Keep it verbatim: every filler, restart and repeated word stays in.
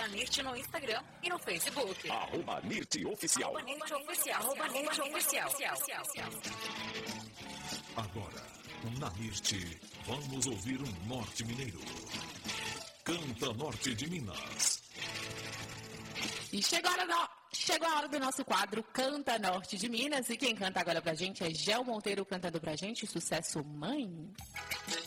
arroba Nirt no Instagram e no Facebook. Arroba Nirt Oficial. Arroba Nirt Oficial. Arroba Nirt Oficial. Agora, na Nirt, vamos ouvir um norte mineiro. Canta Norte de Minas. E chegou a, hora do, chegou a hora do nosso quadro Canta Norte de Minas. E quem canta agora pra gente é Gel Monteiro cantando pra gente, sucesso Mãe.